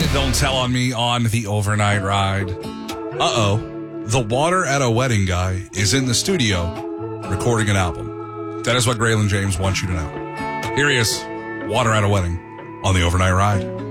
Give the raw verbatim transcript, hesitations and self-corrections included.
Don't Tell on Me on the overnight ride. Uh-oh. The Water at a Wedding guy is in the studio recording an album. That is what Graylin James wants you to know. Here he is, Water at a Wedding on the overnight ride.